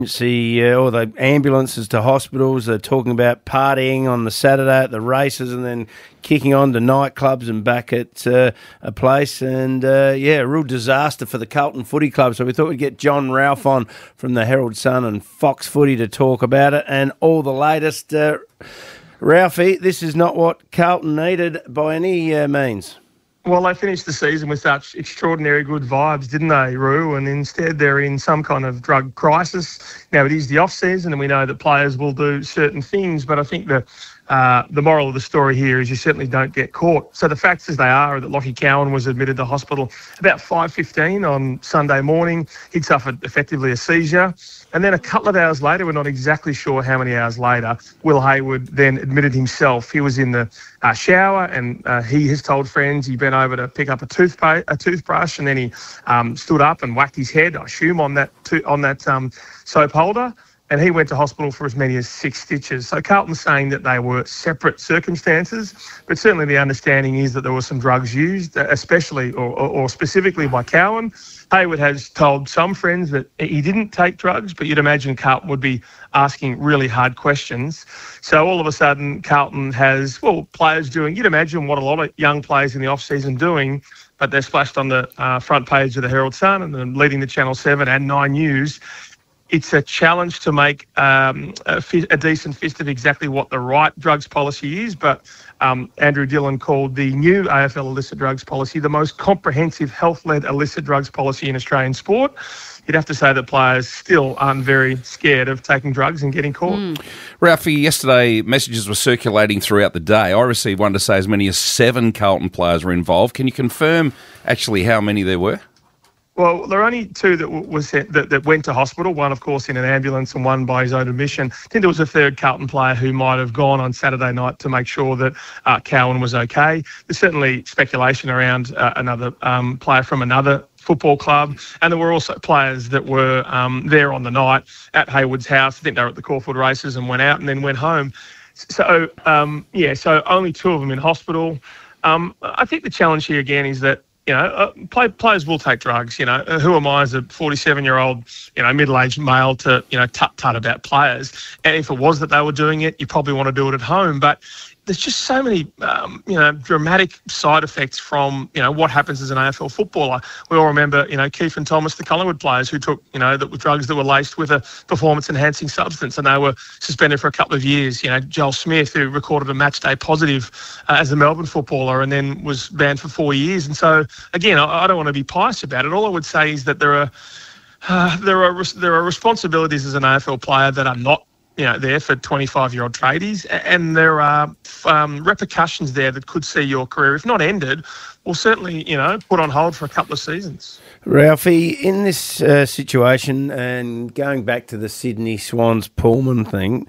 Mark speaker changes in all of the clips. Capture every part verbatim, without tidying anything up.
Speaker 1: See uh, all the ambulances to hospitals. They're talking about partying on the Saturday at the races and then kicking on to nightclubs and back at uh, a place. And, uh, yeah, a real disaster for the Carlton Footy Club. So we thought we'd get John Ralph on from the Herald Sun and Fox Footy to talk about it and all the latest. Uh, Ralphie, this is not what Carlton needed by any uh, means.
Speaker 2: Well, they finished the season with such extraordinary good vibes, didn't they, Roo? And instead they're in some kind of drug crisis. Now, it is the off-season and we know that players will do certain things, but I think the uh, the moral of the story here is you certainly don't get caught. So the facts as they are are that Lachie Cowan was admitted to hospital about five fifteen on Sunday morning. He'd suffered effectively a seizure. And then a couple of hours later, we're not exactly sure how many hours later, Will Hayward then admitted himself. He was in the uh, shower and uh, he has told friends he bent over to pick up a, toothpaste, a toothbrush and then he um, stood up and whacked his head, I assume, on that to- on that um, soap holder. And he went to hospital for as many as six stitches. So Carlton's saying that they were separate circumstances, but certainly the understanding is that there were some drugs used, especially or, or, or specifically by Cowan. Hayward has told some friends that he didn't take drugs, but you'd imagine Carlton would be asking really hard questions. So all of a sudden, Carlton has, well, players doing, you'd imagine what a lot of young players in the off-season doing, but they're splashed on the uh, front page of the Herald Sun and then leading the Channel seven and Nine News. It's a challenge to make um, a, fi- a decent fist of exactly what the right drugs policy is, but um, Andrew Dillon called the new A F L illicit drugs policy the most comprehensive health-led illicit drugs policy in Australian sport. You'd have to say that players still aren't very scared of taking drugs and getting caught. Mm.
Speaker 3: Ralphie, yesterday messages were circulating throughout the day. I received one to say as many as seven Carlton players were involved. Can you confirm actually how many there were?
Speaker 2: Well, there are only two that was sent, that, that went to hospital, one, of course, in an ambulance and one by his own admission. I think there was a third Carlton player who might have gone on Saturday night to make sure that uh, Cowan was okay. There's certainly speculation around uh, another um, player from another football club, and there were also players that were um, there on the night at Hayward's house. I think they were at the Caulfield races and went out and then went home. So, um, yeah, so only two of them in hospital. Um, I think the challenge here again is that You know, uh, play, players will take drugs. You know, uh, who am I as a forty-seven-year-old, you know, middle-aged male to, you know, tut-tut about players? And if it was that they were doing it, you probably want to do it at home. But there's just so many, um, you know, dramatic side effects from, you know, what happens as an A F L footballer. We all remember, you know, Keith and Thomas, the Collingwood players who took, you know, that were drugs that were laced with a performance-enhancing substance, and they were suspended for a couple of years. You know, Joel Smith, who recorded a match day positive uh, as a Melbourne footballer and then was banned for four years. And so, again, I, I don't want to be pious about it. All I would say is that there are uh, there are there are responsibilities as an A F L player that are not, you know, there for twenty-five-year-old tradies, and there are um, repercussions there that could see your career, if not ended, will certainly, you know, put on hold for a couple of seasons.
Speaker 1: Ralphie, in this uh, situation, and going back to the Sydney Swans Pullman thing,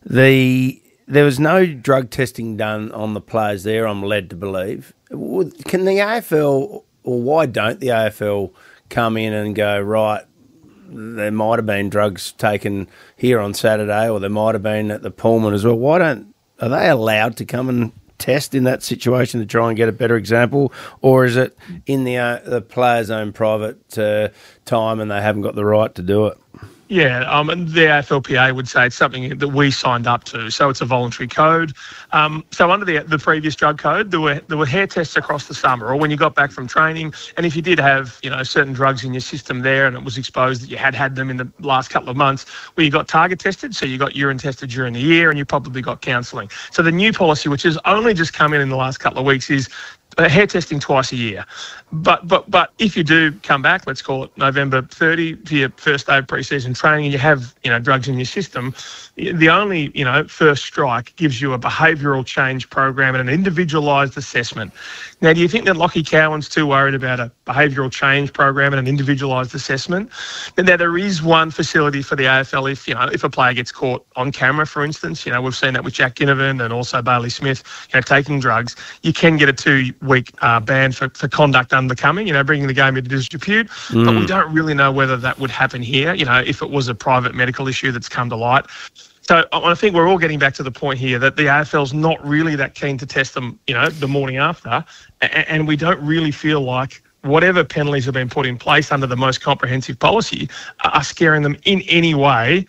Speaker 1: the there was no drug testing done on the players there, I'm led to believe. Can the A F L, or why don't the A F L come in and go, right, there might have been drugs taken here on Saturday, or there might have been at the Pullman as well. Why don't, are they allowed to come and test in that situation to try and get a better example, or is it in the uh, the player's own private uh, time and they haven't got the right to do it?
Speaker 2: Yeah, um, and the A F L P A would say it's something that we signed up to, so it's a voluntary code. Um, so under the the previous drug code, there were there were hair tests across the summer, or when you got back from training, and if you did have, you know, certain drugs in your system there, and it was exposed that you had had them in the last couple of months, well, you got target tested, so you got urine tested during the year, and you probably got counselling. So the new policy, which has only just come in in the last couple of weeks, is Uh, hair testing twice a year. But but but if you do come back, let's call it November thirtieth, for your first day of pre-season training, and you have, you know, drugs in your system, the only, you know, first strike gives you a behavioural change program and an individualised assessment. Now, do you think that Lachie Cowan's too worried about a behavioural change program and an individualised assessment? Now, there is one facility for the A F L if, you know, if a player gets caught on camera, for instance. You know, we've seen that with Jack Ginnivan and also Bailey Smith, you know, taking drugs. You can get a two-week uh, ban for, for conduct unbecoming, you know, bringing the game into disrepute. Mm. But we don't really know whether that would happen here, you know, if it was a private medical issue that's come to light. So I think we're all getting back to the point here that the A F L's not really that keen to test them, you know, the morning after, and we don't really feel like whatever penalties have been put in place under the most comprehensive policy are scaring them in any way